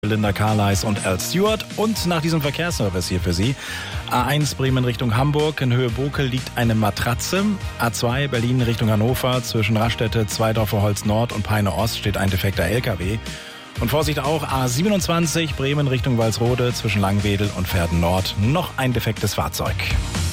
Linda Carlisle und Al Stewart. Und nach diesem Verkehrsservice hier für Sie. A1 Bremen Richtung Hamburg, in Höhe Bokel liegt eine Matratze. A2 Berlin Richtung Hannover, zwischen Raststätte, Zweidorfer Holz Nord und Peine Ost steht ein defekter LKW. Und Vorsicht auch, A27 Bremen Richtung Walsrode, zwischen Langwedel und Verden Nord noch ein defektes Fahrzeug.